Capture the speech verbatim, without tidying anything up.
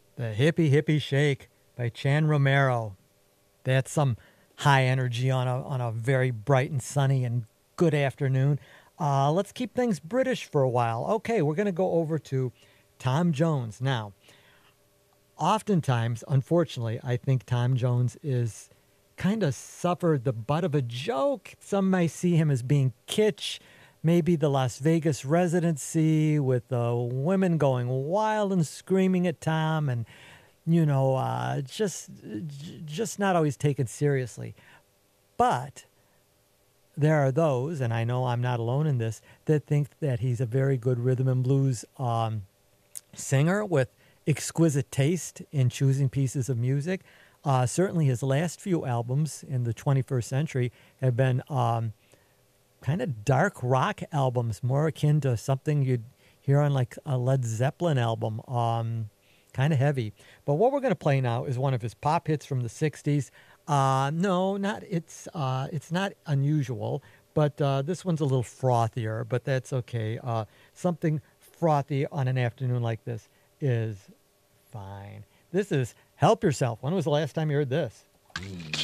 The Hippie Hippie Shake by Chan Romero. That's some high energy on a on a very bright and sunny and good afternoon. Uh, let's keep things British for a while. Okay, we're going to go over to Tom Jones. Now, oftentimes, unfortunately, I think Tom Jones is kind of suffered the butt of a joke. Some may see him as being kitsch. Maybe the Las Vegas residency with the women going wild and screaming at Tom and, you know, uh, just, just not always taken seriously. But there are those, and I know I'm not alone in this, that think that he's a very good rhythm and blues um, singer with exquisite taste in choosing pieces of music. Uh, certainly his last few albums in the twenty-first century have been um, kind of dark rock albums, more akin to something you'd hear on like a Led Zeppelin album, um, kind of heavy. But what we're going to play now is one of his pop hits from the sixties. Uh, no, not it's uh, it's not unusual, but uh, this one's a little frothier, but that's okay. Uh, something frothy on an afternoon like this is fine. This is Help Yourself. When was the last time you heard this?